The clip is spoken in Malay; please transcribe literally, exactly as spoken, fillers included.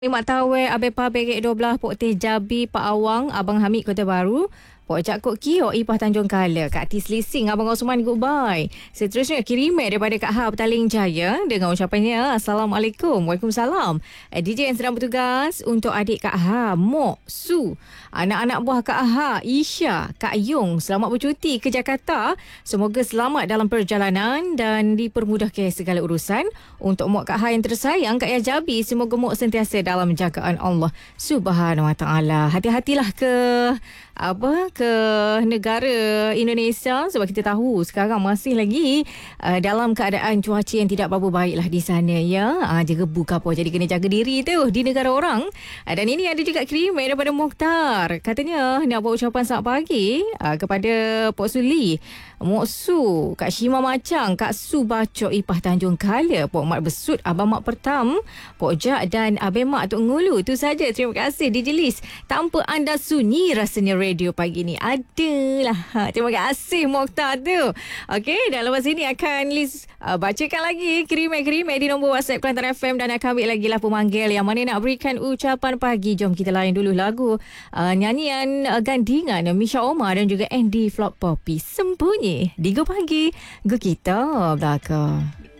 Mak Tawai, Abe Pabe, Kek dua belas, Pok Teh Jabi, Pak Awang, Abang Hamid, Kota Baru, Pok Cak Kok Kio, Ipah Tanjung Kala, Kak Tis Lising, Abang Osman, goodbye. Seterusnya, kiriman daripada Kak Ha, Petaling Jaya, dengan ucapannya, Assalamualaikum, Waalaikumsalam. D J yang sedang bertugas untuk adik Kak Ha, Mok, Su, anak-anak buah Kak Ha, Isya, Kak Yung, selamat bercuti ke Jakarta. Semoga selamat dalam perjalanan dan dipermudahkan segala urusan. Untuk Mok Kak Ha yang tersayang, Kak Ya Jabi, semoga Mok sentiasa dalam jagaan Allah Subhanahu Wa Taala. Hati-hatilah ke apa ke negara Indonesia, sebab kita tahu sekarang masih lagi uh, dalam keadaan cuaca yang tidak berapa baiklah di sana, ya. Uh, jaga buka apa, jadi kena jaga diri tu di negara orang. Uh, dan ini ada juga kiriman daripada Mokhtar. Katanya nak buat ucapan selamat pagi uh, kepada Pok Suli, Mok Su, Kak Shima Macang, Kak Su Bacok, Ipah Tanjung Kala, Pok Mat Besut, Abang Mak Pertam, Pok Jak dan Abang Mak Tok Ngulu. Itu saja. Terima kasih D J Liz. Tanpa anda sunyi rasanya radio pagi ni adalah. Ha, terima kasih Mokhtar tu. Okey, dan lepas ini akan Liz uh, bacakan lagi kiriman-kiriman di nombor WhatsApp Kelantan F M dan akan ambil lagi lah pemanggil yang mana nak berikan ucapan pagi. Jom kita layan dulu lagu uh, nyanyian uh, gandingan Misha Omar dan juga Andy Flop Poppy, Sembunyi di Go Pagi Go Kita Belaka.